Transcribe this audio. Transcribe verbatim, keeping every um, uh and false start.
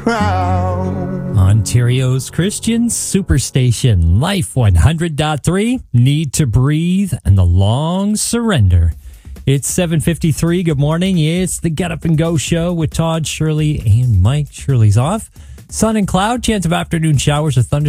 crowd. Ontario's Christian Superstation, Life one hundred point three, Need to Breathe, and The Long Surrender. It's seven fifty-three. Good morning. It's the Get Up and Go show with Todd, Shirley, and Mike. Shirley's off. Sun and cloud, chance of afternoon showers or thunder.